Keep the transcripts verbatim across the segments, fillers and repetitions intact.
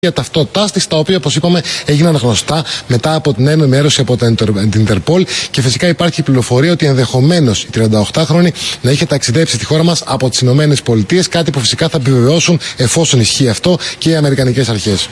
Για ταυτότητά τη, τα οποία, όπως είπαμε, έγιναν γνωστά μετά από την ενημέρωση από την Ιντερπολ. Και φυσικά υπάρχει πληροφορία ότι ενδεχομένως η τριανταοκτάχρονη να είχε ταξιδέψει στη χώρα μας από τις Ηνωμένες Πολιτείες. Κάτι που φυσικά θα επιβεβαιώσουν, εφόσον ισχύει αυτό, και οι αμερικανικές αρχές.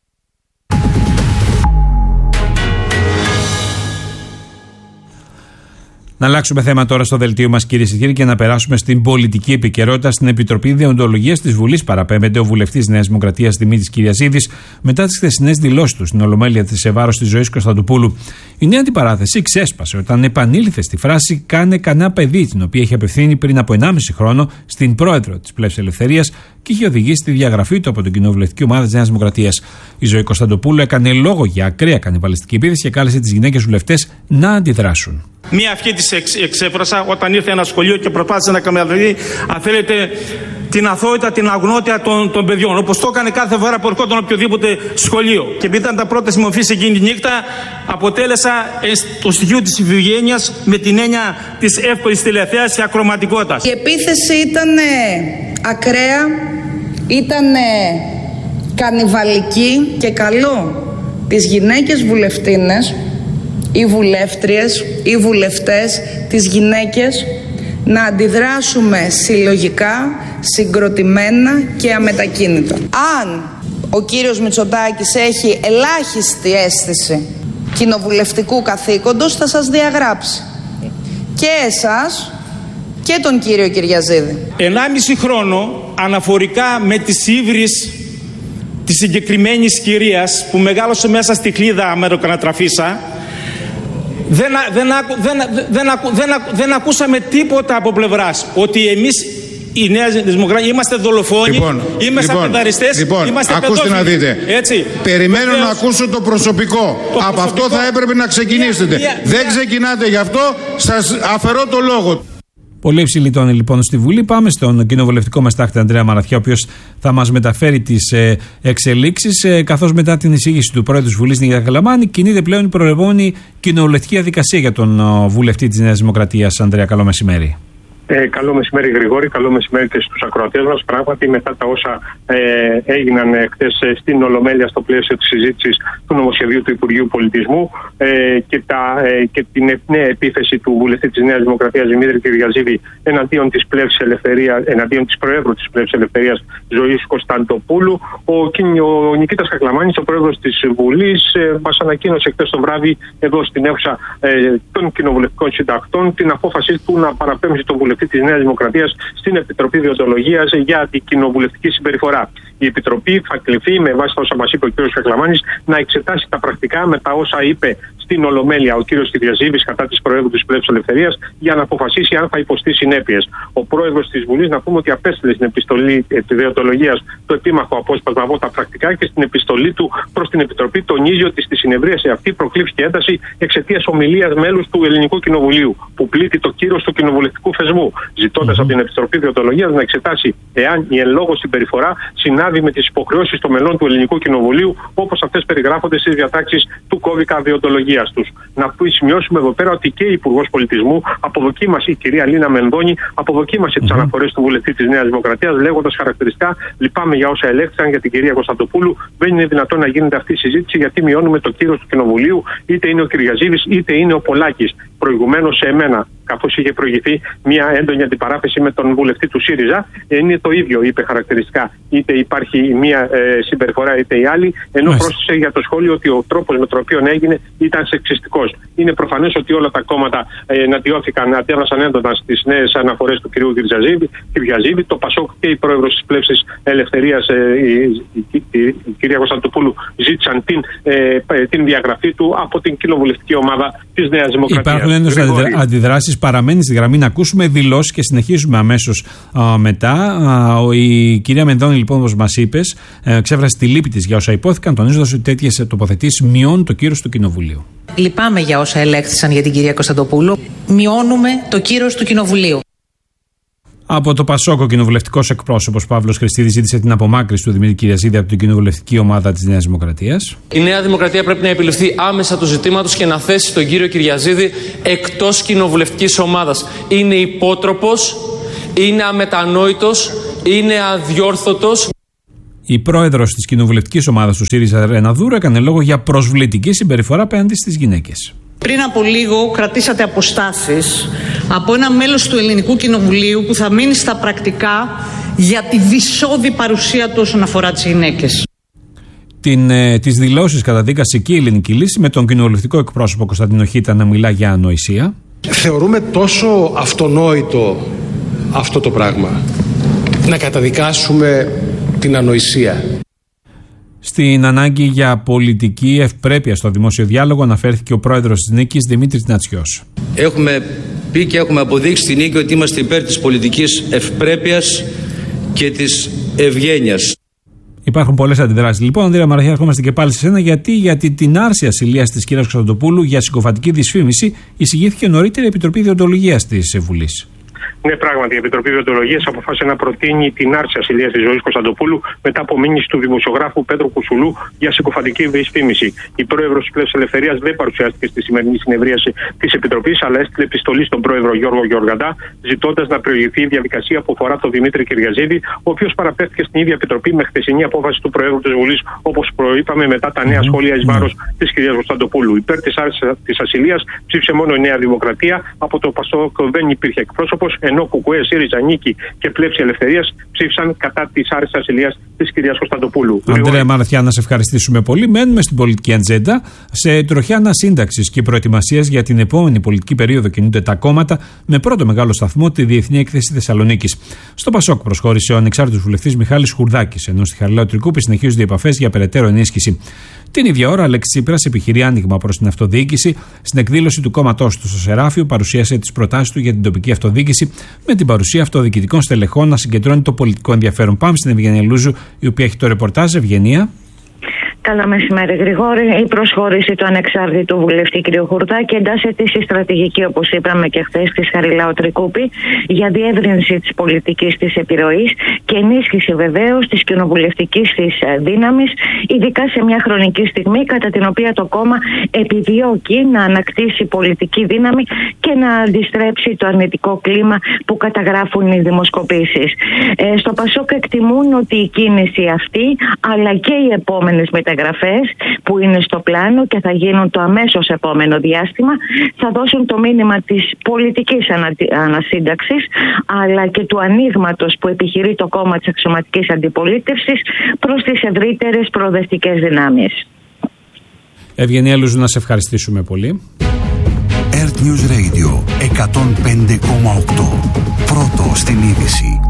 Να αλλάξουμε θέμα τώρα στο δελτίο μας, κυρίες και κύριοι, και να περάσουμε στην πολιτική επικαιρότητα. Στην Επιτροπή Δεοντολογίας της Βουλής παραπέμπεται ο βουλευτής Νέας Δημοκρατίας Δημήτρης Κυριαζίδης μετά τις χθεσινές δηλώσεις του στην Ολομέλεια της σε βάρος της Ζωής Κωνσταντοπούλου. Η νέα αντιπαράθεση ξέσπασε όταν επανήλθε στη φράση «κάνε κανένα παιδί», την οποία είχε απευθύνει πριν από ενάμιση χρόνο στην πρόεδρο της Πλεύσης Ελευθερίας και είχε οδηγήσει τη διαγραφή του από την κοινοβουλευτική ομάδα της Νέας Δημοκρατίας. Η Ζωή Κωνσταντοπούλου έκανε λόγο για ακραία κανιβαλιστική επίθεση και κάλεσε τις γυναίκες βουλευτές να αντιδράσουν. Μία ευχή της εξ, εξέφρασα όταν ήρθε ένα σχολείο και προσπάθησε να καμιαδευτεί, αν θέλετε, την αθωότητα, την αγνότητα των, των παιδιών. Όπως το έκανε κάθε φορά που ερχόταν οποιοδήποτε σχολείο. Και επειδή ήταν τα πρώτα συμμορφής εκείνη τη νύχτα, αποτέλεσα το στοιχείο της ευγένειας με την έννοια της εύκολης τηλεθέασης και ακροματικότητας. Η επίθεση ήταν ακραία, ήταν κανιβαλική και καλό τις γυναίκες βουλευτίνες, οι βουλεύτριες, οι βουλευτές, τις γυναίκες να αντιδράσουμε συλλογικά, συγκροτημένα και αμετακίνητα. Αν ο κύριος Μητσοτάκης έχει ελάχιστη αίσθηση κοινοβουλευτικού καθήκοντος, θα σας διαγράψει και εσάς και τον κύριο Κυριαζίδη. Ενάμιση χρόνο αναφορικά με τις ύβρις της συγκεκριμένης κυρίας που μεγάλωσε μέσα στη κλίδα αμεροκανατραφίσα, Δεν, δεν, δεν, δεν, δεν, δεν ακούσαμε τίποτα από πλευράς ότι εμείς η Νέα Δημοκρατία είμαστε δολοφόνοι, λοιπόν, είμαστε λοιπόν, πενταριστές, λοιπόν, είμαστε ακούστε παιδόφιλοι. Να δείτε. Έτσι. Περιμένω Βεβαίως, να ακούσω το προσωπικό. Το από προσωπικό, αυτό θα έπρεπε να ξεκινήσετε. Μια, μια, δεν ξεκινάτε γι' αυτό, σας αφαιρώ το λόγο. Πολύ υψηλή τόνη λοιπόν στη Βουλή. Πάμε στον κοινοβουλευτικό μας τάκτη Ανδρέα Μαραθιά, ο οποίος θα μας μεταφέρει τις ε, εξελίξεις. Ε, καθώς μετά την εισήγηση του πρόεδρου της Βουλής, Νίκητα Καλαμάνη, κινείται πλέον η προηγούμενη κοινοβουλευτική διαδικασία για τον ο, βουλευτή της Νέας Δημοκρατίας. Ανδρέα, καλό μεσημέρι. Ε, καλό μεσημέρι, Γρηγόρη. Καλό μεσημέρι και στους ακροατές μας. Πράγματι, μετά τα όσα ε, έγιναν χθες στην Ολομέλεια στο πλαίσιο της συζήτησης του νομοσχεδίου του Υπουργείου Πολιτισμού ε, και, τα, ε, και την νέα επίθεση του βουλευτή της Νέας Δημοκρατίας Δημήτρη Κυριαζίδη εναντίον της Πλεύσης Ελευθερίας, εναντίον της Προέδρου της Πλεύσης Ελευθερίας Ζωής Κωνσταντοπούλου, ο, ο Νικήτας Κακλαμάνης, ο Πρόεδρος της Βουλής, ε, μας ανακοίνωσε χθες το βράδυ εδώ στην αίθουσα ε, των κοινοβουλευτικών συντακτών την απόφαση του να παραπέμψει τον βουλευτή της Νέας Δημοκρατίας στην Επιτροπή Δεοντολογίας για την κοινοβουλευτική συμπεριφορά. Η Επιτροπή θα κληθεί, με βάση τα όσα μας είπε ο κ. Κακλαμάνης, να εξετάσει τα πρακτικά με τα όσα είπε στην Ολομέλεια ο κ. Κυριαζίδης κατά της Προέδρου της Πλεύσης Ελευθερίας για να αποφασίσει αν θα υποστεί συνέπειες. Ο Πρόεδρος της Βουλής, να πούμε ότι απέστειλε στην επιστολή τη Δεοντολογίας το επίμαχο απόσπασμα από τα πρακτικά και στην επιστολή του προς την Επιτροπή τονίζει ότι στη συνεδρίαση αυτή προκλήθηκε ένταση εξαιτίας ομιλίας μέλους του Ελληνικού Κοινοβουλίου που πλήττει το κύρος του κοινοβουλευτικού θεσμού, ζητώντας mm-hmm. από την Επιτροπή Δεοντολογίας να εξετάσει εάν η εν λόγω συμπεριφορά συνάδει με τις υποχρεώσεις των μελών του Ελληνικού Κοινοβουλίου όπως αυτές περιγράφονται στις διατάξεις του κώδικα δεοντολογίας τους. Να σημειώσουμε εδώ πέρα ότι και η Υπουργός Πολιτισμού αποδοκίμασε, η κυρία Λίνα Μενδώνη, αποδοκίμασε mm-hmm. τις αναφορές του βουλευτή της Νέας Δημοκρατίας, λέγοντας χαρακτηριστικά: λυπάμαι για όσα ελέγχθηκαν για την κυρία Κωνσταντοπούλου. Δεν είναι δυνατόν να γίνεται αυτή η συζήτηση γιατί μειώνουμε το κύρος του Κοινοβουλίου, είτε είναι ο Κυριαζίδης είτε είναι ο Πολάκης. Προηγουμένως σε εμένα, καθώς είχε προηγηθεί μια έντονη αντιπαράθεση με τον βουλευτή του ΣΥΡΙΖΑ, είναι το ίδιο, είπε χαρακτηριστικά. Είτε υπάρχει μια ε, συμπεριφορά είτε η άλλη, ενώ Μάλιστα. πρόσθεσε για το σχόλιο ότι ο τρόπος με τον οποίο έγινε ήταν σεξιστικός. Είναι προφανές ότι όλα τα κόμματα ε, εναντιώθηκαν, αντέδρασαν έντονα στις νέες αναφορές του κ. Κυριαζίδη. Το ΠΑΣΟΚ και η πρόεδρος της Πλεύσης Ελευθερίας, ε, η, η, η, η κυρία Κωνσταντοπούλου, ζήτησαν την, ε, την διαγραφή του από την κοινοβουλευτική ομάδα της Νέας Δημοκρατίας. Υπάρχουν έντονες αντιδράσεις, παραμένει στη γραμμή να ακούσουμε δηλώσεις και συνεχίζουμε αμέσως α, μετά. Α, η κυρία Μενδώνη, λοιπόν, όπως μας είπες, ε, ξέφρασε τη λύπη της για όσα υπόθηκαν, τονίζοντας ότι τέτοιες τοποθετήσεις μειώνουν το κύρος του Κοινοβουλίου. Λυπάμαι για όσα ελέγχθησαν για την κυρία Κωνσταντοπούλου. Μειώνουμε το κύρος του Κοινοβουλίου. Από το ΠΑΣΟΚ, ο κοινοβουλευτικός εκπρόσωπος Παύλος Χριστίδης ζήτησε την απομάκρυνση του Δημήτρη Κυριαζίδη από την κοινοβουλευτική ομάδα της Νέας Δημοκρατίας. Η Νέα Δημοκρατία πρέπει να επιληφθεί άμεσα του ζητήματος και να θέσει τον κύριο Κυριαζίδη εκτός κοινοβουλευτικής ομάδας. Είναι υπότροπος, είναι αμετανόητος, είναι αδιόρθωτος. Η πρόεδρος της κοινοβουλευτικής ομάδας του ΣΥΡΙΖΑ, Ρεναδούρου, έκανε λόγο για προσβλητική συμπεριφορά απέναντι στις γυναίκες. Πριν από λίγο κρατήσατε αποστάσεις από ένα μέλος του Ελληνικού Κοινοβουλίου που θα μείνει στα πρακτικά για τη δυσόδη παρουσία του όσον αφορά τις γυναίκες. Την, ε, τις δηλώσεις καταδίκασε και η Ελληνική Λύση με τον κοινοβουλευτικό εκπρόσωπο Κωνσταντίνο Χίτα να μιλά για ανοησία. Θεωρούμε τόσο αυτονόητο αυτό το πράγμα, να καταδικάσουμε την ανοησία. Στην ανάγκη για πολιτική ευπρέπεια στο δημόσιο διάλογο αναφέρθηκε ο πρόεδρος της Νίκης, Δημήτρης Νατσιός. Έχουμε πει και έχουμε αποδείξει στην Νίκη ότι είμαστε υπέρ της πολιτικής ευπρέπειας και της ευγένειας. Υπάρχουν πολλές αντιδράσεις. Λοιπόν, Ανδρέα Μαραχιά, ερχόμαστε και πάλι σε σένα. Γιατί, γιατί την άρση ασυλίας της κυρίας Κωνσταντοπούλου για συκοφαντική δυσφήμιση εισηγήθηκε νωρίτερα η Επιτροπή Διοντολογίας της Βουλής. Ναι, πράγματι, η Επιτροπή Διοντολογίας αποφάσισε να προτείνει την άρση ασυλίας της ζωής Κωνσταντοπούλου μετά από μήνυση του δημοσιογράφου Πέτρου Κουσουλού για συκοφαντική δυσφήμιση. Η πρόεδρος της Πλεύσης Ελευθερίας δεν παρουσιάστηκε στη σημερινή συνεδρίαση της Επιτροπής, αλλά έστειλε επιστολή στον πρόεδρο Γιώργο Γεωργαντά, ζητώντας να προηγηθεί η διαδικασία που αφορά τον Δημήτρη Κυριαζίδη, ο οποίος παραπέμφθηκε στην ίδια Επιτροπή με χθεσινή απόφαση του Προέδρου της Βουλής, όπως προείπαμε μετά τα νέα σχόλια εις βάρος της κυρίας Κωνσταντοπούλου. Υπέρ της άρσης της ασυλίας ψήφισε μόνο η Νέα Δημοκρατία, από το ΠΑΣΟΚ δεν υπήρχε εκπρόσωπος, ενώ Κουκουέ, ΣΥΡΙΖΑ, Νίκη και Πλεύση Ελευθερίας ψήφισαν κατά της άρσης ασυλίας της κυρίας Κωνσταντοπούλου. Ανδρέα Μαραθιά, να σε ευχαριστήσουμε πολύ. Μένουμε στην πολιτική ατζέντα. Σε τροχιά ανασύνταξης και προετοιμασίας για την επόμενη πολιτική περίοδο κινούνται τα κόμματα, με πρώτο μεγάλο σταθμό τη Διεθνή Έκθεση Θεσσαλονίκης. Στο ΠΑΣΟΚ προσχώρησε ο ανεξάρτητος βουλευτής Μιχάλης Χουρδάκης, ενώ στη Χαριλάου Τρικούπη συνεχίζονται οι επαφές για περαιτέρω ενίσχυση. Την ίδια ώρα, Αλέξης Τσίπρας επιχειρεί άνοιγμα προς την αυτοδιοίκηση. Στην εκδήλωση του κόμματός του στο Σεράφιο, παρουσίασε τις προτάσεις του για την τοπική αυτοδιοίκηση, με την παρουσία αυτοδιοικητικών στελεχών να συγκεντρώνει το πολιτικό ενδιαφέρον. Πάμε στην Ευγενία Λούζου, η οποία έχει το ρεπορτάζ. Ευγενία. Καλό μεσημέρι, Γρηγόρη. Η προσχώρηση του ανεξάρτητου βουλευτή κ. Χουρδάκη εντάσσεται στη στρατηγική, όπως είπαμε και χθες, της Χαριλάου Τρικούπη για διεύρυνση της πολιτικής της επιρροής και ενίσχυση βεβαίως της κοινοβουλευτικής της δύναμης, ειδικά σε μια χρονική στιγμή κατά την οποία το κόμμα επιδιώκει να ανακτήσει πολιτική δύναμη και να αντιστρέψει το αρνητικό κλίμα που καταγράφουν οι δημοσκοπήσεις. Ε, στο ΠΑΣΟΚ εκτιμούν ότι η κίνηση αυτή, αλλά και οι επόμενες μεταγραφές που είναι στο πλάνο και θα γίνουν το αμέσως επόμενο διάστημα, θα δώσουν το μήνυμα της πολιτικής ανα, ανασύνταξης, αλλά και του ανοίγματος που επιχειρεί το κόμμα της αξιωματικής αντιπολίτευσης προς τις ευρύτερες προοδευτικές δυνάμεις. Ευγενία Λουζού, να σε ευχαριστήσουμε πολύ. Earth News Radio εκατόν πέντε κόμμα οκτώ. Πρώτο στην είδηση.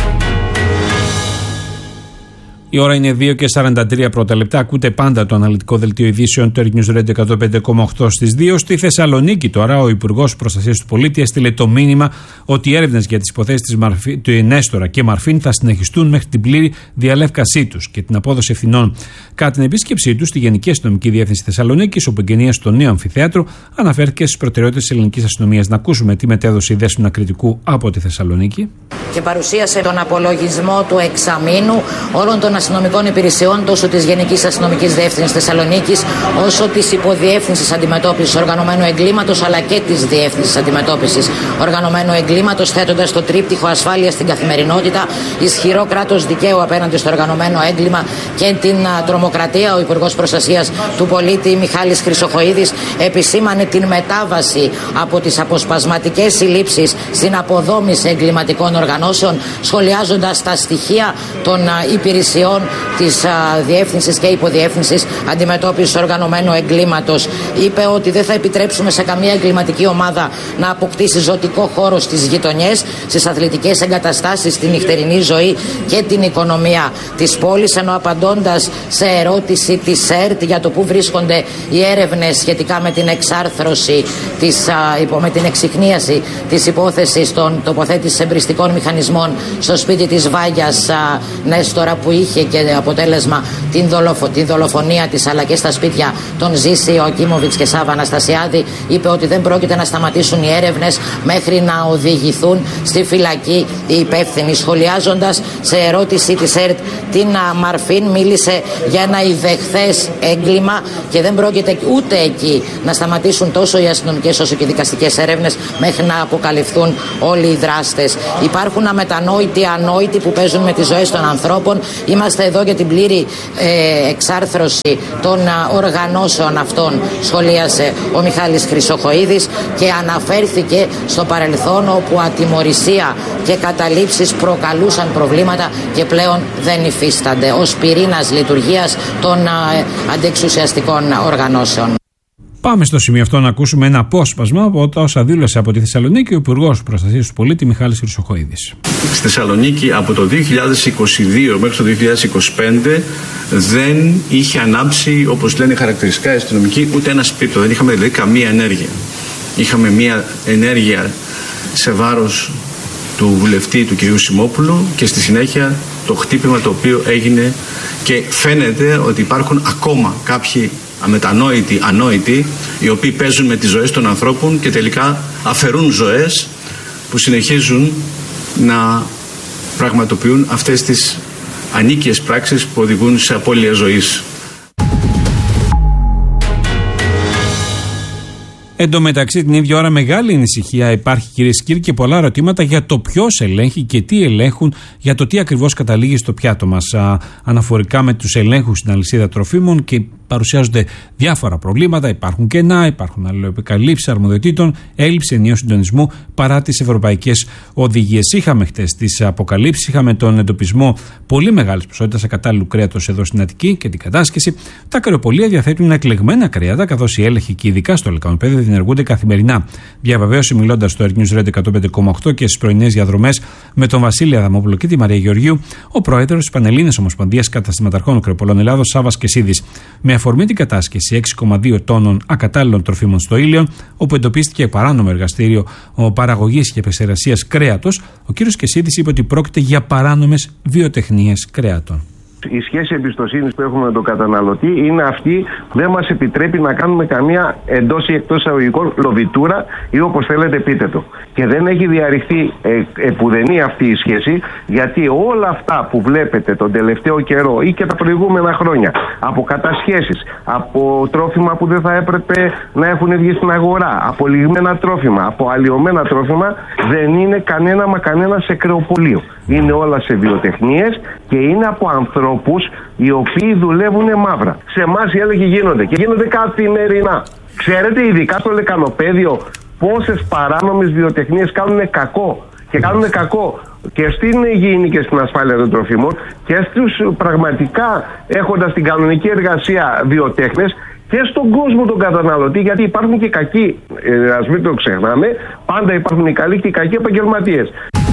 Η ώρα είναι δύο και σαράντα τρία πρώτα λεπτά. Ακούτε πάντα το αναλυτικό δελτίο ειδήσεων του Earth News Radio εκατόν πέντε κόμμα οκτώ στις δύο. Στη Θεσσαλονίκη τώρα ο Υπουργός Προστασίας του Πολίτη έστειλε το μήνυμα ότι οι έρευνες για τις υποθέσεις του Νέστορα και Μαρφίν θα συνεχιστούν μέχρι την πλήρη διαλεύκασή τους και την απόδοση ευθυνών. Κατά την επίσκεψή του στη Γενική Αστυνομική Διεύθυνση Θεσσαλονίκης, όπου εγκαινία στο νέο αμφιθέατρο, αναφέρθηκε στις προτεραιότητες της ελληνικής αστυνομίας. Να ακούσουμε τι μετέδωσε η Δέσποινα Κρητικού από τη Θεσσαλονίκη. Και παρουσίασε τον απολογισμό του εξαμήνου όλων των αστυνομικών υπηρεσιών, τόσο της Γενικής Αστυνομικής Διεύθυνσης Θεσσαλονίκης, όσο της Υποδιεύθυνσης Αντιμετώπισης Οργανωμένου Εγκλήματος, αλλά και της Διεύθυνσης Αντιμετώπισης Οργανωμένου Εγκλήματος, θέτοντας το τρίπτυχο ασφάλεια στην καθημερινότητα, ισχυρό κράτος δικαίου απέναντι στο οργανωμένο έγκλημα και την τρομοκρατία. Ο Υπουργός Προστασίας του Πολίτη Μιχάλης Χρυσοχοΐδης επισήμανε την μετάβαση από τις αποσπασματικές συλλήψεις στην αποδόμηση εγκληματικών οργανώσεων, σχολιάζοντας τα στοιχεία των υπηρεσιών της Διεύθυνσης και Υποδιεύθυνσης Αντιμετώπισης Οργανωμένου Εγκλήματος. Είπε ότι δεν θα επιτρέψουμε σε καμία εγκληματική ομάδα να αποκτήσει ζωτικό χώρο στις γειτονιές, στις αθλητικές εγκαταστάσεις, στην νυχτερινή ζωή και την οικονομία της πόλης, ενώ απαντώντας σε ερώτηση της ΕΡΤ για το πού βρίσκονται οι έρευνες σχετικά με την εξάρθρωση, της, με την εξιχνίαση της υπόθεσης των τοποθέτησης εμπριστικών μηχανισμών στο σπίτι της Βάγιας Νέστορα, που είχε και αποτέλεσμα την, δολοφο, την δολοφονία της, αλλά και στα σπίτια των Ζήση, Οκίμοβιτς και Σάβα Αναστασιάδη, είπε ότι δεν πρόκειται να σταματήσουν οι έρευνες μέχρι να οδηγηθούν στη φυλακή οι υπεύθυνοι. Σχολιάζοντας σε ερώτηση της ΕΡΤ την Μαρφίν, μίλησε για ένα ιδεχθές έγκλημα και δεν πρόκειται ούτε εκεί να σταματήσουν τόσο οι αστυνομικές όσο και οι δικαστικές έρευνες μέχρι να αποκαλυφθούν όλοι οι δράστες. Υπάρχουν αμετανόητοι, ανόητοι που παίζουν με τις ζωές των ανθρώπων. Είμαστε Είμαστε εδώ για την πλήρη ε, εξάρθρωση των α, οργανώσεων αυτών, σχολίασε ο Μιχάλης Χρυσοχοΐδης και αναφέρθηκε στο παρελθόν όπου ατιμωρησία και καταλήψεις προκαλούσαν προβλήματα και πλέον δεν υφίστανται ως πυρήνας λειτουργίας των α, αντιεξουσιαστικών οργανώσεων. Πάμε στο σημείο αυτό να ακούσουμε ένα απόσπασμα από τα όσα δήλωσε από τη Θεσσαλονίκη ο Υπουργός Προστασίας του Πολίτη Μιχάλης Χρυσοχοΐδης. Στη Θεσσαλονίκη από το δύο χιλιάδες είκοσι δύο μέχρι το δύο χιλιάδες είκοσι πέντε δεν είχε ανάψει, όπως λένε χαρακτηριστικά οι αστυνομικοί, ούτε ένα σπίτι. Δεν είχαμε δηλαδή καμία ενέργεια. Είχαμε μια ενέργεια σε βάρος του βουλευτή του κυρίου Σιμόπουλου και στη συνέχεια το χτύπημα το οποίο έγινε και φαίνεται ότι υπάρχουν ακόμα κάποιοι αμετανόητοι, ανόητοι, οι οποίοι παίζουν με τις ζωές των ανθρώπων και τελικά αφαιρούν ζωές που συνεχίζουν να πραγματοποιούν αυτές τις ανίκειες πράξεις που οδηγούν σε απώλεια ζωής. Εν τω μεταξύ, την ίδια ώρα μεγάλη ανησυχία υπάρχει, κυρίες και κύριοι, και πολλά ερωτήματα για το ποιος ελέγχει και τι ελέγχουν, για το τι ακριβώς καταλήγει στο πιάτο μας. Α, αναφορικά με τους ελέγχους στην αλυσίδα τροφίμων και παρουσιάζονται διάφορα προβλήματα. Υπάρχουν κενά, υπάρχουν αλληλοεπικαλύψεις αρμοδιοτήτων, έλλειψη ενιαίου συντονισμού παρά τις ευρωπαϊκές οδηγίες. Είχαμε χτες τις αποκαλύψεις, είχαμε τον εντοπισμό πολύ μεγάλης ποσότητας ακατάλληλου κρέατος εδώ στην Αττική και την κατάσχεση. Τα κρεοπολία διαθέτουν εκλεγμένα κρέατα, καθώς οι έλεγχοι και ειδικά στο λεκανοπέδιο διενεργούνται καθημερινά. Διαβεβαίωσε μιλώντας στο Air News Radio εκατόν πέντε κόμμα οκτώ και στις πρωινές διαδρομές με τον Βασίλη Αδαμόπουλο και τη Μαρία Γεωργίου, ο πρόεδρος της Πανελλήνιας Ομοσπονδίας Καταστηματαρχών Κρεοπολών Ελλάδος, Σάββας Κεσίδης. Με αφορμή την κατάσχεση έξι κόμμα δύο τόνων ακατάλληλων τροφίμων στο Ήλιον, όπου εντοπίστηκε παράνομο εργαστήριο παραγωγής και επεξεργασίας κρέατος, ο κ. Κεσίδης είπε ότι πρόκειται για παράνομες βιοτεχνίες κρέατων. Η σχέση εμπιστοσύνης που έχουμε με τον καταναλωτή είναι αυτή που δεν μας επιτρέπει να κάνουμε καμία εντός ή εκτός εισαγωγικών λοβιτούρα ή όπως θέλετε πείτε το. Και δεν έχει διαρριχθεί ε, επουδενή αυτή η σχέση, γιατί όλα αυτά που βλέπετε τον τελευταίο καιρό ή και τα προηγούμενα χρόνια, από κατασχέσεις, από τρόφιμα που δεν θα έπρεπε να έχουν βγει στην αγορά, από λιγμένα τρόφιμα, από αλλοιωμένα τρόφιμα, δεν είναι κανένα μα κανένα σε κρεοπολείο. Είναι όλα σε βιοτεχνίες και είναι από ανθρώπους οι οποίοι δουλεύουν μαύρα. Σε εμάς οι έλεγχοι γίνονται και γίνονται καθημερινά. Ξέρετε, ειδικά στο λεκανοπέδιο, πόσες παράνομες βιοτεχνίες κάνουν κακό. Και κάνουν κακό και στην υγιεινή και στην ασφάλεια των τροφίμων και στους πραγματικά έχοντας την κανονική εργασία βιοτέχνες και στον κόσμο τον καταναλωτή, γιατί υπάρχουν και κακοί, ε, ας μην το ξεχνάμε, πάντα υπάρχουν οι καλοί και οι κακοί επαγγελματίες.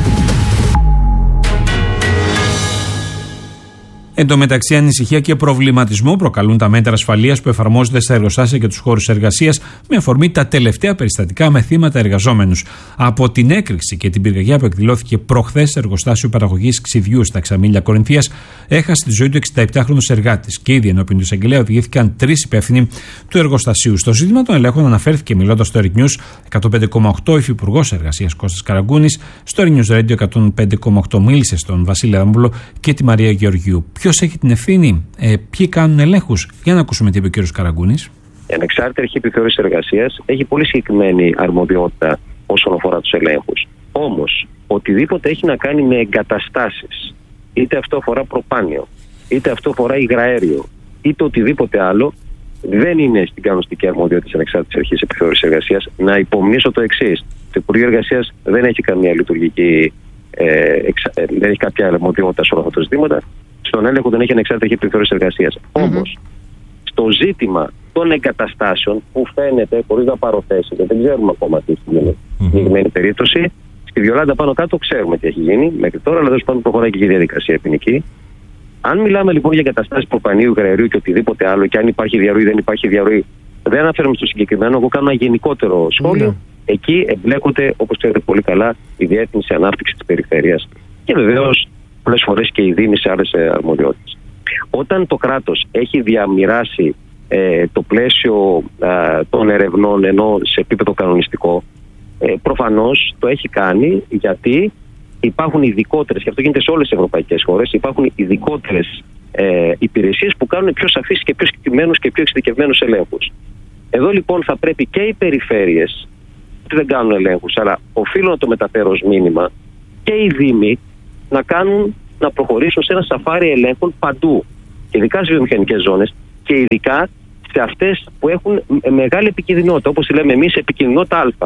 Εν τω μεταξύ, ανησυχία και προβληματισμό προκαλούν τα μέτρα ασφαλείας που εφαρμόζονται στα εργοστάσια και τους χώρους εργασίας με αφορμή τα τελευταία περιστατικά με θύματα εργαζόμενους. Από την έκρηξη και την πυρκαγιά που εκδηλώθηκε προχθές σε εργοστάσιο παραγωγής ξυδιού στα Ξαμίλια Κορινθίας, έχασε τη ζωή του εξηνταεπτάχρονος εργάτης και ήδη ενώπιον του εισαγγελέα οδηγήθηκαν τρεις υπεύθυνοι του εργοστασίου. Στο ζήτημα των ελέγχων αναφέρθηκε μιλώντας στο Air News εκατόν πέντε κόμμα οκτώ ο Υφυπουργός Εργασίας Κώστας Καραγκούνης. Στο Air News Radio εκατόν πέντε κόμμα οκτώ μίλησε στον Βασίλη Αδαμόπουλο και τη Μαρία Γεωργίου. Ποιος έχει την ευθύνη, ε, ποιοι κάνουν ελέγχους? Για να ακούσουμε τι είπε ο κ. Καραγκούνης. Η ανεξάρτητη αρχή επιθεώρησης εργασίας έχει πολύ συγκεκριμένη αρμοδιότητα όσον αφορά τους ελέγχους. Όμως, οτιδήποτε έχει να κάνει με εγκαταστάσεις, είτε αυτό αφορά προπάνιο, είτε αυτό αφορά υγραέριο, είτε οτιδήποτε άλλο, δεν είναι στην κανονιστική αρμοδιότητα της ανεξάρτητης αρχής επιθεώρησης εργασίας. Να υπομνήσω το εξής: το Υπουργείο Εργασίας δεν έχει καμία λειτουργική, ε, εξα, ε, δεν έχει κάποια αρμοδιότητα σε όλα αυτά τα ζητήματα. Στον έλεγχο δεν έχει ανεξάρτητη αρχή επιθεώρησης εργασίας. Mm-hmm. Όμως, στο ζήτημα των εγκαταστάσεων που φαίνεται, χωρίς να πάρω θέση, δεν ξέρουμε ακόμα τι έχει συγκεκριμένη mm-hmm. περίπτωση, στη Βιολάντα πάνω κάτω ξέρουμε τι έχει γίνει μέχρι τώρα, αλλά δεν πάνω προχωράει και η διαδικασία ποινική. Αν μιλάμε λοιπόν για εγκαταστάσεις προπανίου, γραερίου και οτιδήποτε άλλο, και αν υπάρχει διαρροή, δεν υπάρχει διαρροή, δεν αναφέρομαι στο συγκεκριμένο, εγώ κάνω ένα γενικότερο σχόλιο. Mm-hmm. Εκεί εμπλέκονται, όπως ξέρετε πολύ καλά, η Διεύθυνση Ανάπτυξης της Περιφέρειας και βεβαίως πολλές φορές και οι Δήμοι σε άλλες αρμοδιότητες. Όταν το κράτος έχει διαμοιράσει ε, το πλαίσιο ε, των ερευνών ενώ σε επίπεδο κανονιστικό, ε, προφανώς το έχει κάνει γιατί υπάρχουν ειδικότερες, και αυτό γίνεται σε όλες τις ευρωπαϊκές χώρες, υπάρχουν ειδικότερες ε, υπηρεσίες που κάνουν πιο σαφείς και πιο συγκεκριμένους και πιο εξειδικευμένους ελέγχους. Εδώ λοιπόν θα πρέπει και οι περιφέρειες, που δεν κάνουν ελέγχους, αλλά οφείλουν να το μεταφέρω ως μήνυμα, και οι Δήμοι να κάνουν να προχωρήσουν σε ένα σαφάρι ελέγχων παντού. Και ειδικά στις βιομηχανικές ζώνες και ειδικά σε αυτές που έχουν μεγάλη επικινδυνότητα, όπως λέμε εμείς, επικινδυνότητα Α.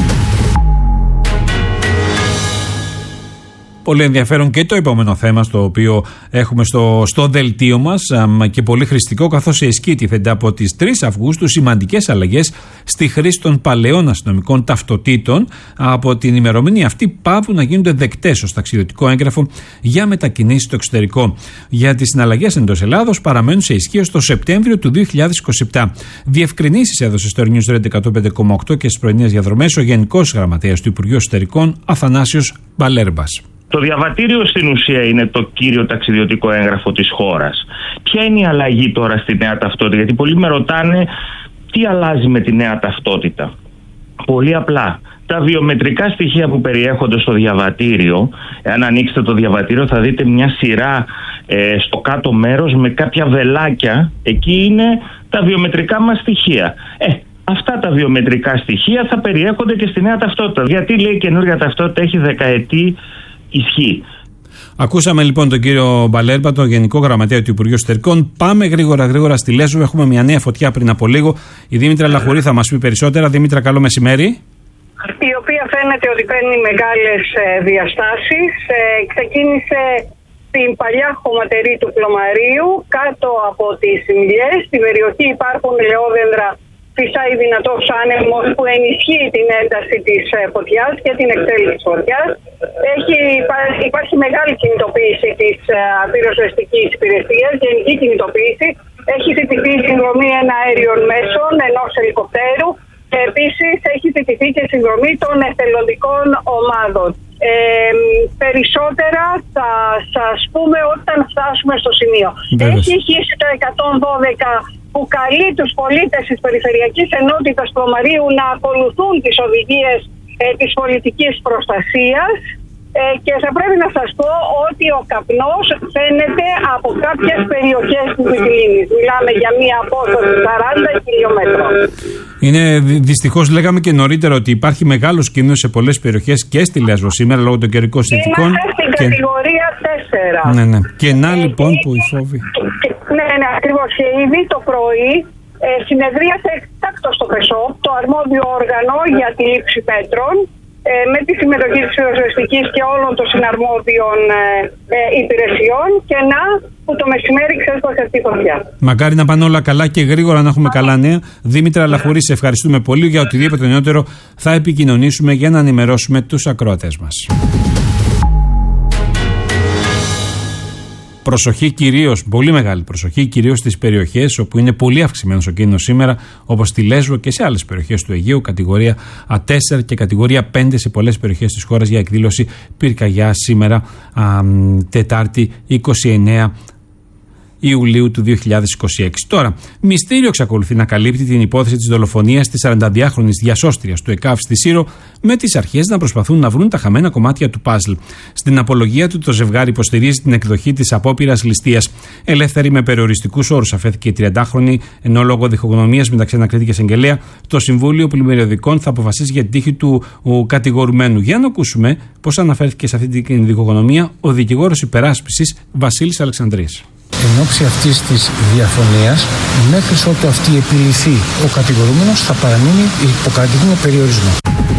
Πολύ ενδιαφέρον και το επόμενο θέμα στο οποίο έχουμε στο, στο δελτίο μας και πολύ χρηστικό, καθώς ισχύει τίθενται από τις τρεις Αυγούστου σημαντικές αλλαγές στη χρήση των παλαιών αστυνομικών ταυτοτήτων. Από την ημερομηνία αυτή πάβουν να γίνονται δεκτές ως ταξιδιωτικό έγγραφο για μετακινήσεις στο εξωτερικό. Για τις συναλλαγές εντός Ελλάδος παραμένουν σε ισχύ ως το Σεπτέμβριο του δύο χιλιάδες είκοσι επτά. Διευκρινήσεις έδωσε στο News Radio εκατόν πέντε κόμμα οκτώ και στις πρωινές διαδρομές ο Γενικός Γραμματέας του Υπουργείου Εσωτερικών Αθανάσιος Μπαλέρμπας. Το διαβατήριο στην ουσία είναι το κύριο ταξιδιωτικό έγγραφο της χώρας. Ποια είναι η αλλαγή τώρα στη νέα ταυτότητα? Γιατί πολλοί με ρωτάνε τι αλλάζει με τη νέα ταυτότητα. Πολύ απλά. Τα βιομετρικά στοιχεία που περιέχονται στο διαβατήριο, εάν ανοίξετε το διαβατήριο θα δείτε μια σειρά ε, στο κάτω μέρος με κάποια βελάκια. Εκεί είναι τα βιομετρικά μας στοιχεία. Ε, Αυτά τα βιομετρικά στοιχεία θα περιέχονται και στη νέα ταυτότητα. Γιατί λέει η καινούργια ταυτότητα έχει δεκαετή ισχύ. Ακούσαμε λοιπόν τον κύριο Μπαλέρμπα, τον Γενικό Γραμματέα του Υπουργείου Εσωτερικών. Πάμε γρήγορα γρήγορα στη Λέσβο. Έχουμε μια νέα φωτιά πριν από λίγο. Η Δήμητρα Λαχουρή θα μας πει περισσότερα. Δήμητρα, καλό μεσημέρι. Η οποία φαίνεται ότι παίρνει μεγάλες διαστάσεις. Ξεκίνησε στην παλιά χωματερή του Πλωμαρίου, κάτω από τις Μιλιές. Στην περιοχή υπάρχουν λεόδεντρα. Φυσάει δυνατός άνεμος που ενισχύει την ένταση της φωτιάς και την εκτέλεση της φωτιάς. Έχει, υπάρχει μεγάλη κινητοποίηση της πυροσβεστικής υπηρεσίας, γενική κινητοποίηση. Έχει ζητηθεί συνδρομή ένα αέριων μέσων, ενός ελικοπτέρου. Και επίσης έχει ζητηθεί και συνδρομή των εθελοντικών ομάδων. Ε, περισσότερα θα σας πούμε όταν φτάσουμε στο σημείο. Βέβαια. Έχει ισχύσει το εκατόν δώδεκα που καλεί τους πολίτες της Περιφερειακής Ενότητας Πλωμαρίου να ακολουθούν τις οδηγίες ε, της πολιτικής προστασίας ε, και θα πρέπει να σας πω ότι ο καπνός φαίνεται από κάποιες περιοχές της Μυτιλήνης. Μιλάμε για μία απόσταση σαράντα χιλιόμετρων. Είναι δυστυχώς, λέγαμε και νωρίτερα, ότι υπάρχει μεγάλος κίνδυνος σε πολλές περιοχές και στη Λέσβο σήμερα λόγω των καιρικών συνθηκών. Είμαστε στην και... κατηγορία τέσσερα. Ναι, ναι. Και να λοιπόν που οι φόβοι. Ναι, ναι, ακριβώς. Και ήδη το πρωί ε, συνεδρίασε εκτάκτο στο ΠΕΣΟΠ, το αρμόδιο όργανο για τη λήψη πέτρων, ε, με τη συμμετοχή της πυροσβεστικής και όλων των συναρμόδιων ε, ε, υπηρεσιών, και να που το μεσημέρι ξέσπασε αυτή η φωτιά. Μακάρι να πάνε όλα καλά και γρήγορα να έχουμε καλά νέα. Δήμητρα Λαχουρή, σε ευχαριστούμε πολύ. Για οτιδήποτε νεότερο θα επικοινωνήσουμε για να ενημερώσουμε τους ακροατές μας. Προσοχή κυρίως, πολύ μεγάλη προσοχή κυρίως στις περιοχές όπου είναι πολύ αυξημένος ο κίνδυνος σήμερα, όπως στη Λέσβο και σε άλλες περιοχές του Αιγαίου, κατηγορία Α τέσσερα και κατηγορία πέντε σε πολλές περιοχές της χώρας για εκδήλωση πυρκαγιά σήμερα, α, Τετάρτη είκοσι εννέα Ιουλίου του δύο χιλιάδες είκοσι έξι. Τώρα, μυστήριο εξακολουθεί να καλύπτει την υπόθεση της δολοφονίας της σαρανταδυάχρονης διασώστριας του ΕΚΑΒ στη Σύρο, με τις αρχές να προσπαθούν να βρουν τα χαμένα κομμάτια του παζλ. Στην απολογία του, το ζευγάρι υποστηρίζει την εκδοχή της απόπειρας ληστείας. Ελεύθερη με περιοριστικούς όρους αφέθηκε η τριαντάχρονη, ενώ λόγω διχογνωμίας μεταξύ ανακρίτη και εισαγγελέα, το Συμβούλιο Πλημμυριωδικών θα αποφασίσει για την τύχη του ο, κατηγορουμένου. Για να ακούσουμε πώς αναφέρθηκε σε αυτή την διχογνωμία ο δικηγόρος υπεράσπισης Βασίλης Αλεξανδρής. Εν ώψη αυτής της διαφωνίας, μέχρι ότου αυτή επιληθεί ο κατηγορούμενος, θα παραμείνει υποκρατικό περιορισμό.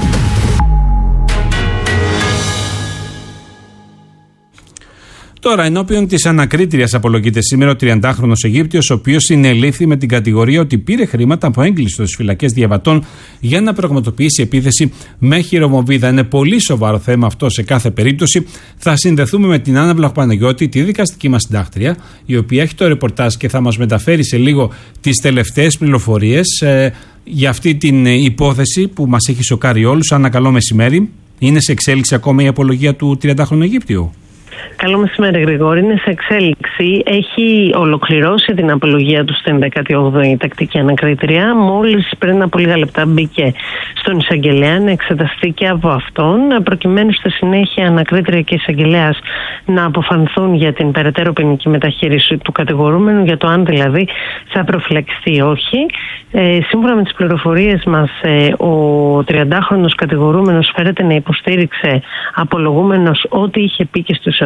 Τώρα, ενώπιον της ανακρίτριας απολογείται σήμερα ο τριαντάχρονος Αιγύπτιος, ο οποίος συνελήφθη με την κατηγορία ότι πήρε χρήματα από έγκλειστο στις φυλακές διαβατών για να πραγματοποιήσει επίθεση με χειρομοβίδα. Είναι πολύ σοβαρό θέμα αυτό σε κάθε περίπτωση. Θα συνδεθούμε με την Άννα Βλαχοπαναγιώτη, τη δικαστική μας συντάκτρια, η οποία έχει το ρεπορτάζ και θα μας μεταφέρει σε λίγο τις τελευταίες πληροφορίες ε, για αυτή την υπόθεση που μας έχει σοκάρει όλους. Άννα, καλό μεσημέρι. Είναι σε εξέλιξη ακόμα η απολογία του τριαντάχρονου Αιγύπτιου? Καλό μεσημέρι, Γρηγόρη. Είναι σε εξέλιξη. Έχει ολοκληρώσει την απολογία του στην δέκατη όγδοη τακτική ανακρίτρια. Μόλις πριν από λίγα λεπτά μπήκε στον εισαγγελέα να εξεταστεί και από αυτόν, προκειμένου στη συνέχεια ανακρίτρια και εισαγγελέας να αποφανθούν για την περαιτέρω ποινική μεταχείριση του κατηγορούμενου, για το αν δηλαδή θα προφυλακιστεί ή όχι. Ε, σύμφωνα με τις πληροφορίες μας, ε, ο τριαντάχρονος κατηγορούμενος φέρεται να υποστήριξε απολογούμενος ό,τι είχε πει και στους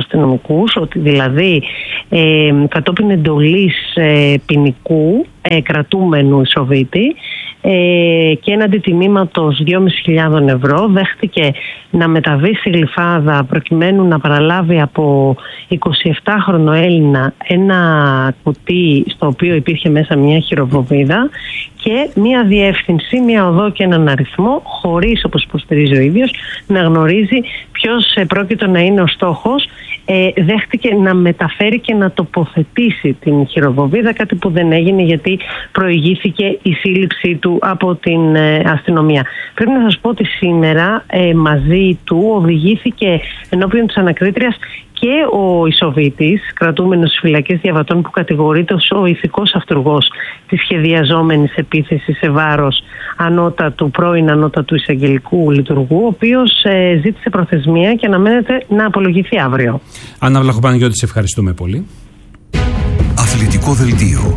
αστυνομικούς, ότι δηλαδή ε, κατόπιν εντολής ε, ποινικού ε, κρατούμενου Ισοβίτη ε, και έναντι τιμήματος δυόμισι χιλιάδες ευρώ δέχτηκε να μεταβεί στη Γλυφάδα προκειμένου να παραλάβει από εικοσιεπτάχρονο Έλληνα ένα κουτί στο οποίο υπήρχε μέσα μια χειροβομβίδα και μία διεύθυνση, μία οδό και έναν αριθμό, χωρίς, όπως υποστηρίζει ο ίδιος, να γνωρίζει ποιος πρόκειται να είναι ο στόχος. Ε, δέχτηκε να μεταφέρει και να τοποθετήσει την χειροβομβίδα, κάτι που δεν έγινε γιατί προηγήθηκε η σύλληψή του από την ε, αστυνομία. Πρέπει να σας πω ότι σήμερα ε, μαζί του οδηγήθηκε ενώπιον της ανακρίτριας και ο Ισοβίτης, κρατούμενος στις φυλακές διαβατών, που κατηγορείται ως ο ηθικός αυτουργός της σχεδιαζόμενης επίθεσης σε βάρος ανώτατου, πρώην ανώτατου εισαγγελικού λειτουργού, ο οποίος ε, ζήτησε προθεσμία και αναμένεται να απολογηθεί αύριο. Άννα Βλαχοπαναγιώτη, σε ευχαριστούμε πολύ. Αθλητικό δελτίο.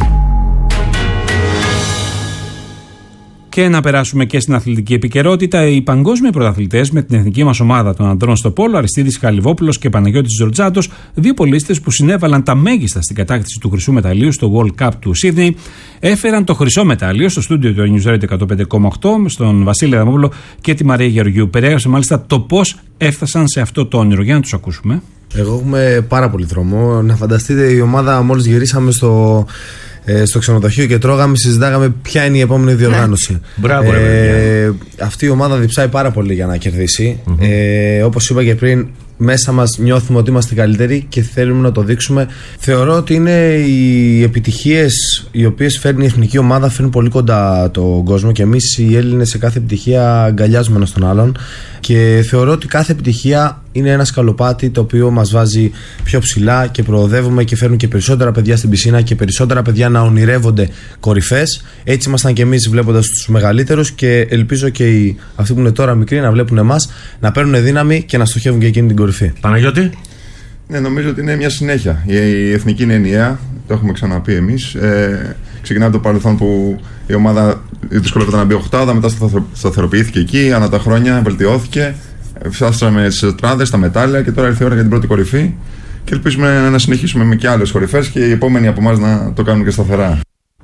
Και να περάσουμε και στην αθλητική επικαιρότητα. Οι παγκόσμιοι πρωταθλητές με την εθνική μας ομάδα των ανδρών στο πόλο, Αριστίδης Χαλιβόπουλος και Παναγιώτης Τζορτζάτος, δύο πολίστες που συνέβαλαν τα μέγιστα στην κατάκτηση του χρυσού μεταλλίου στο World Cup του Σίδνεϊ, έφεραν το χρυσό μετάλλιο στο στούντιο του News Radio εκατόν πέντε κόμμα οκτώ στον Βασίλη Αδαμόπουλο και τη Μαρία Γεωργιού. Περιέγραψε μάλιστα το πώς έφτασαν σε αυτό το όνειρο. Για να τους ακούσουμε. Εγώ έχουμε πάρα πολύ δρόμο. Να φανταστείτε, η ομάδα μόλις γυρίσαμε στο. στο ξενοδοχείο και τρώγαμε, συζητάγαμε ποια είναι η επόμενη διοργάνωση. Μπράβο, ε, αυτή η ομάδα διψάει πάρα πολύ για να κερδίσει. Mm-hmm. Ε, όπως είπα και πριν, μέσα μας νιώθουμε ότι είμαστε καλύτεροι και θέλουμε να το δείξουμε. Θεωρώ ότι είναι οι επιτυχίες οι οποίες φέρνει η εθνική ομάδα, φέρνουν πολύ κοντά τον κόσμο και εμείς οι Έλληνες σε κάθε επιτυχία αγκαλιάζουμε ένας τον άλλον. Και θεωρώ ότι κάθε επιτυχία είναι ένα σκαλοπάτι το οποίο μας βάζει πιο ψηλά και προοδεύουμε και φέρνουν και περισσότερα παιδιά στην πισίνα και περισσότερα παιδιά να ονειρεύονται κορυφές. Έτσι ήμασταν και εμείς βλέποντας τους μεγαλύτερους και ελπίζω και οι, αυτοί που είναι τώρα μικροί να βλέπουν εμάς, να παίρνουν δύναμη και να στοχεύουν και εκείνη την κορυφή. Παναγιώτη. Ναι, νομίζω ότι είναι μια συνέχεια. Η εθνική είναι ενιαία, το έχουμε ξαναπεί εμείς. Ε, ξεκινάει από το παρελθόν που η ομάδα δυσκολεύονταν να μπει οκτάδα, μετά σταθεροποιήθηκε εκεί, ανά τα χρόνια βελτιώθηκε. Φτάσαμε στις τετράδες, στα μετάλλια και τώρα ήρθε η ώρα για την πρώτη κορυφή. Και ελπίζουμε να συνεχίσουμε με και άλλες κορυφές και οι επόμενοι από εμάς να το κάνουν και σταθερά.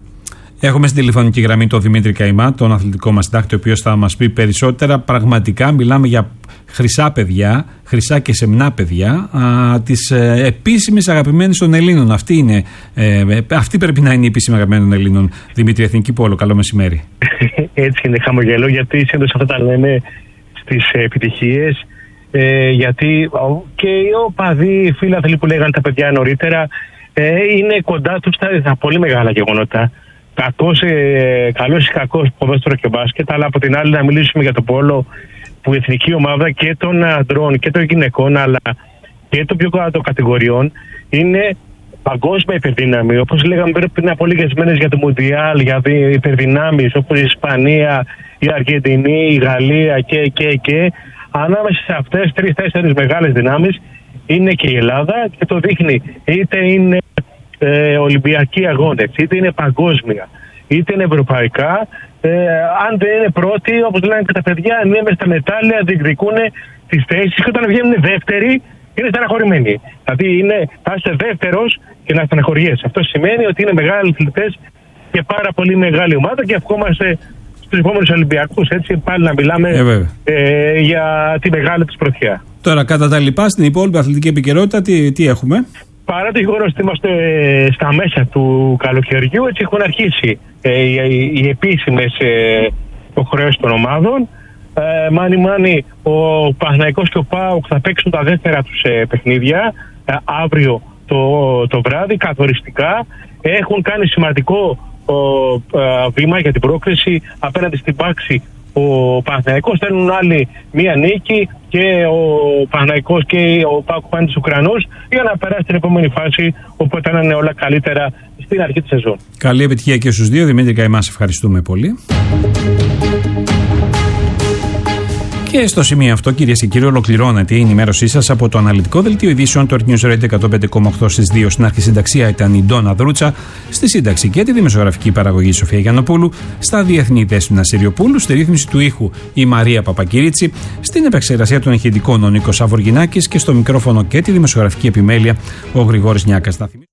Έχουμε στην τηλεφωνική γραμμή τον Δημήτρη Καημά, τον αθλητικό μας συντάκτη, ο οποίος θα μας πει περισσότερα. Πραγματικά μιλάμε για χρυσά παιδιά, χρυσά και σεμνά παιδιά, της ε, επίσημης αγαπημένης των Ελλήνων. Αυτή, είναι, ε, αυτή πρέπει να είναι η επίσημη αγαπημένη των Ελλήνων. Δημήτρη, Εθνική Πόλο, καλό μεσημέρι. Έτσι είναι, χαμογελό, γιατί σύντομα αυτά τα λέμε στις επιτυχίες. Ε, γιατί και οι οπαδοί φίλαθλοι που λέγανε τα παιδιά νωρίτερα ε, είναι κοντά τους στα, στα πολύ μεγάλα γεγονότα. Κακός, ε, καλός ή κακός ποδόσφαιρο και μπάσκετ, αλλά από την άλλη να μιλήσουμε για το πόλο, που η εθνική ομάδα και των ανδρών και των γυναικών αλλά και των πιο κάτω κατηγοριών είναι παγκόσμια υπερδύναμη. Όπως λέγαμε πριν από λίγες μέρες για το Μουντιάλ, για υπερδυνάμεις όπως η Ισπανία, η Αργεντινή, η Γαλλία και, και, και ανάμεσα σε αυτές τρεις-τέσσερις μεγάλες δυνάμεις είναι και η Ελλάδα και το δείχνει. Είτε είναι ε, Ολυμπιακοί αγώνες, είτε είναι παγκόσμια, είτε είναι ευρωπαϊκά. Ε, αν δεν είναι πρώτοι, όπως λένε και τα παιδιά, είναι μες στα μετάλλια, διεκδικούν τις θέσεις και όταν βγαίνουν δεύτεροι είναι στεναχωρημένοι. Δηλαδή είναι, θα είσαι δεύτερος και να στεναχωριέσαι. Αυτό σημαίνει ότι είναι μεγάλοι αθλητές και πάρα πολύ μεγάλη ομάδα και ευχόμαστε στους επόμενους Ολυμπιακούς, έτσι πάλι να μιλάμε ε, ε, για τη μεγάλη της πρωτιά. Τώρα κατά τα λοιπά στην υπόλοιπη αθλητική επικαιρότητα τι, τι έχουμε? Παρά το γεγονός ότι είμαστε στα μέσα του καλοκαιριού, έτσι έχουν αρχίσει ε, οι, οι επίσημες ε, υποχρεώσεις των ομάδων. Ε, μάνι μάνι ο Παναθηναϊκός και ο ΠΑΟΚ θα παίξουν τα δεύτερα τους ε, παιχνίδια ε, αύριο το, το βράδυ καθοριστικά. Έχουν κάνει σημαντικό ο, ε, βήμα για την πρόκριση απέναντι στην Πάξη. Ο Παναθηναϊκός θέλουν άλλη μία νίκη και ο Παναθηναϊκός και ο ΠΑΟΚ πάνε στους Ουκρανούς για να περάσει την επόμενη φάση, οπότε να είναι όλα καλύτερα στην αρχή της σεζόν. Καλή επιτυχία και στους δύο. Δημήτρη Καημά, ευχαριστούμε πολύ. Και στο σημείο αυτό, κυρίες και κύριοι, ολοκληρώνεται η ενημέρωσή σας από το αναλυτικό δελτίο ειδήσεων του Earth News Radio εκατόν πέντε κόμμα οκτώ στις δύο. Στην αρχισυνταξία ήταν η Ντόνα Δρούτσα, στη σύνταξη και τη δημοσιογραφική παραγωγή Σοφία Γιαννοπούλου, στα διεθνή Δέσποινα Συριοπούλου, στη ρύθμιση του ήχου η Μαρία Παπακυρίτσι, στην επεξεργασία των ηχητικών ο Νίκος Αβοργινάκης και στο μικρόφωνο και τη δημοσιογραφική επιμέλεια ο Γρηγόρης Νιάκας.